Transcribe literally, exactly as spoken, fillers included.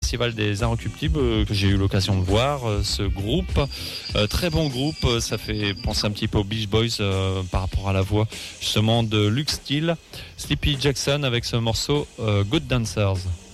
Festival des Inrecuptibles euh, que j'ai eu l'occasion de voir. Euh, ce groupe, euh, très bon groupe, euh, ça fait penser un petit peu aux Beach Boys euh, par rapport à la voix justement de Luke Steele, Sleepy Jackson avec ce morceau euh, Good Dancers.